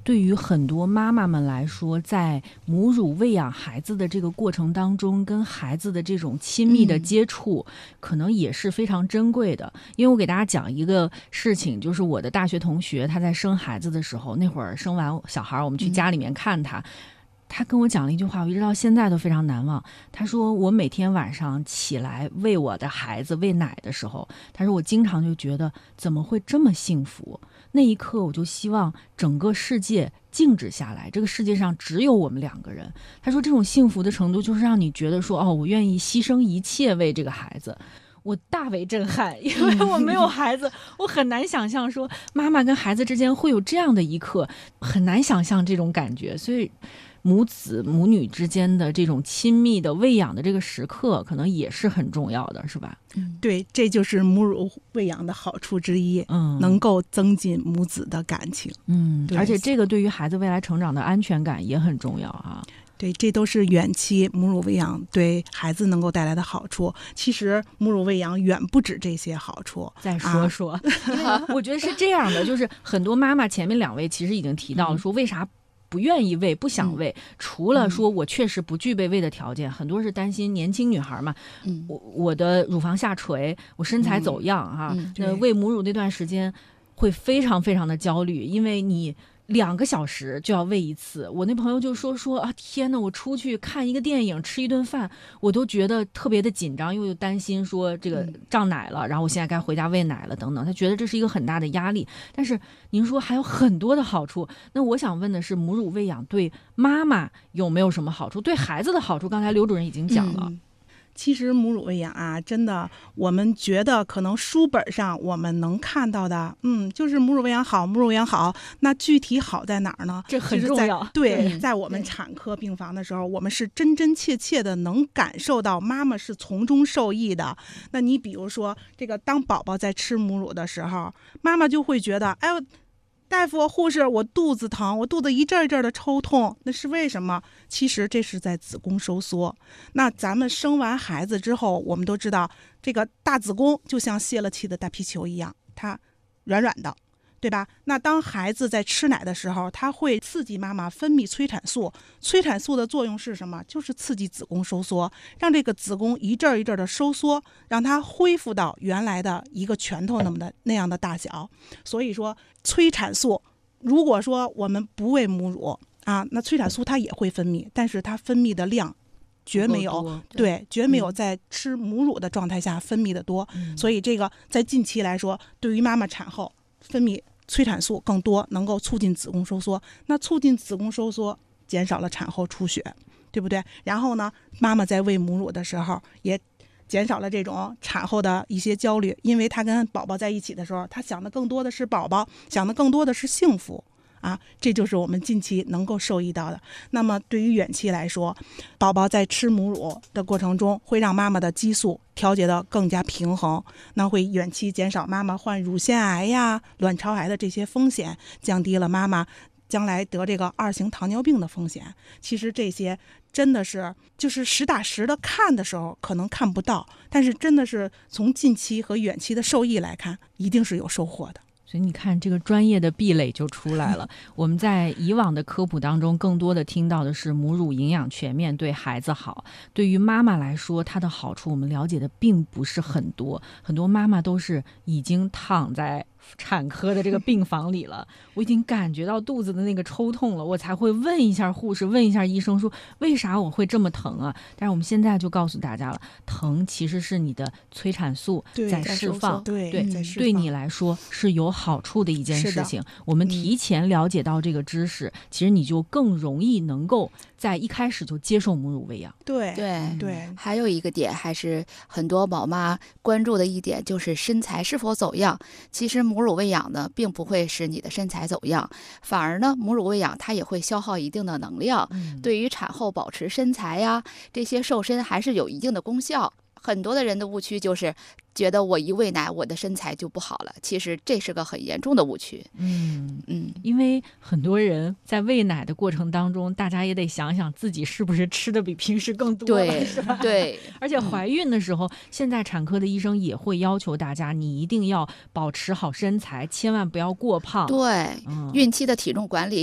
对于很多妈妈们来说，在母乳喂养孩子的这个过程当中，跟孩子的这种亲密的接触，可能也是非常珍贵的。因为我给大家讲一个事情，就是我的大学同学，他在生孩子的时候，那会儿生完小孩，我们去家里面看他。他跟我讲了一句话，我一直到现在都非常难忘。他说我每天晚上起来喂我的孩子喂奶的时候，他说我经常就觉得怎么会这么幸福，那一刻我就希望整个世界静止下来，这个世界上只有我们2个人。他说这种幸福的程度就是让你觉得说，哦，我愿意牺牲一切为这个孩子。我大为震撼，因为我没有孩子，我很难想象说妈妈跟孩子之间会有这样的一刻，很难想象这种感觉。所以母子母女之间的这种亲密的喂养的这个时刻，可能也是很重要的，是吧？ 对，这就是母乳喂养的好处之一，能够增进母子的感情。 而且这个对于孩子未来成长的安全感也很重要啊。 对，这都是远期母乳喂养对孩子能够带来的好处。其实母乳喂养远不止这些好处。 再说说，因为我觉得是这样的，就是很多妈妈前面2位其实已经提到了，说为啥不愿意喂，不想喂，除了说我确实不具备喂的条件，很多是担心年轻女孩嘛，我的乳房下垂，我身材走样啊，那喂母乳那段时间会非常非常的焦虑，因为你2个小时就要喂一次。我那朋友就说啊，天哪，我出去看一个电影吃一顿饭我都觉得特别的紧张，又担心说这个胀奶了，然后我现在该回家喂奶了等等，他觉得这是一个很大的压力。但是您说还有很多的好处，那我想问的是，母乳喂养对妈妈有没有什么好处？对孩子的好处刚才刘主任已经讲了。 其实母乳喂养啊，真的我们觉得可能书本上我们能看到的就是母乳喂养好，母乳喂养好，那具体好在哪儿呢？ 这很重要。 对，在我们产科病房的时候，我们是真真切切的能感受到妈妈是从中受益的。那你比如说这个当宝宝在吃母乳的时候，妈妈就会觉得，哎呦，大夫护士，我肚子疼，我肚子一阵一阵的抽痛，那是为什么？其实这是在子宫收缩。那咱们生完孩子之后，我们都知道这个大子宫就像泄了气的大皮球一样，它软软的，对吧？那当孩子在吃奶的时候，它会刺激妈妈分泌催产素。催产素的作用是什么？就是刺激子宫收缩，让这个子宫一阵一阵的收缩，让它恢复到原来的一个拳头那样的大小。所以说催产素，如果说我们不喂母乳啊，那催产素它也会分泌，但是它分泌的量绝没有，对，绝没有在吃母乳的状态下分泌的多。所以这个在近期来说，对于妈妈产后分泌催产素更多，能够促进子宫收缩。那促进子宫收缩，减少了产后出血，对不对？然后呢，妈妈在喂母乳的时候也减少了这种产后的一些焦虑，因为她跟宝宝在一起的时候，她想的更多的是宝宝，想的更多的是幸福啊，这就是我们近期能够受益到的。那么对于远期来说，宝宝在吃母乳的过程中，会让妈妈的激素调节的更加平衡，那会远期减少妈妈患乳腺癌呀、卵巢癌的这些风险，降低了妈妈将来得这个2型糖尿病的风险。其实这些真的是就是实打实的看的时候可能看不到，但是真的是从近期和远期的受益来看，一定是有收获的。 所以你看，这个专业的壁垒就出来了。我们在以往的科普当中，更多的听到的是母乳营养全面，对孩子好。对于妈妈来说，它的好处我们了解的并不是很多，很多妈妈都是已经躺在产科的这个病房里了，我已经感觉到肚子的那个抽痛了，我才会问一下护士，问一下医生说为啥我会这么疼啊？但是我们现在就告诉大家了，疼其实是你的催产素在释放，对你来说是有好处的一件事情。我们提前了解到这个知识，其实你就更容易能够在一开始就接受母乳喂养。 对，还有一个点还是很多宝妈关注的一点，就是身材是否走样。其实母乳喂养呢，并不会使你的身材走样，反而呢，母乳喂养它也会消耗一定的能量，对于产后保持身材呀，这些瘦身还是有一定的功效。很多的人的误区就是觉得我一喂奶我的身材就不好了，其实这是个很严重的误区。 因为很多人在喂奶的过程当中，大家也得想想自己是不是吃的比平时更多了， 对， 是吧？ 对， 而且怀孕的时候，现在产科的医生也会要求大家，你一定要保持好身材，千万不要过胖。 对，孕期的体重管理